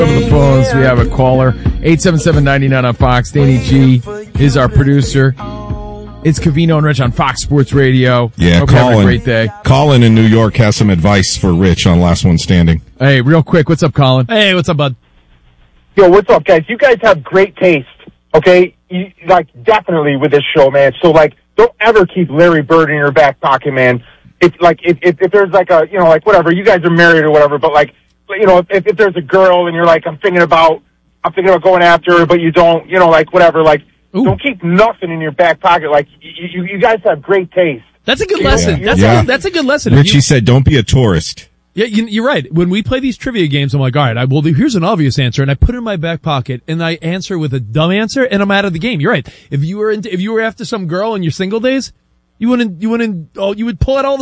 Over the phones, we have a caller. 877-99 on Fox. Danny G is our producer. It's Covino and Rich on Fox Sports Radio. Yeah, Hope you have a great day. Colin in New York has some advice for Rich on Last One Standing. Hey, real quick, what's up, Colin? Hey, what's up, bud? Yo, what's up, guys? You guys have great taste, okay? Definitely with this show, man. So, don't ever keep Larry Bird in your back pocket, man. If there's whatever, you guys are married or whatever, but if there's a girl and you're I'm thinking about going after her, but you don't, whatever, don't keep nothing in your back pocket. You guys have great taste. That's a good lesson. That's a good lesson. Richie said, don't be a tourist. Yeah, you're right. When we play these trivia games, I'm like, all right, here's an obvious answer, and I put it in my back pocket, and I answer with a dumb answer, and I'm out of the game. You're right. If you were after some girl in your single days, you would pull out all the